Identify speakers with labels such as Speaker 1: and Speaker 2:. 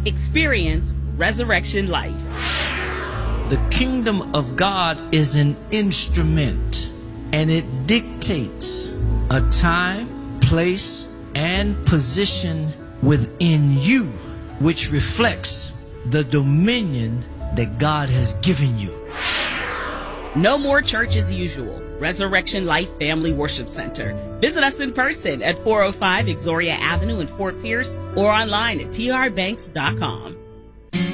Speaker 1: Experience resurrection life.
Speaker 2: The kingdom of God is an instrument, and it dictates a time, place, and position within you, which reflects the dominion that God has given you.
Speaker 1: No more church as usual. Resurrection Life Family Worship Center. Visit us in person at 405 Exoria Avenue in Fort Pierce or online at trbanks.com.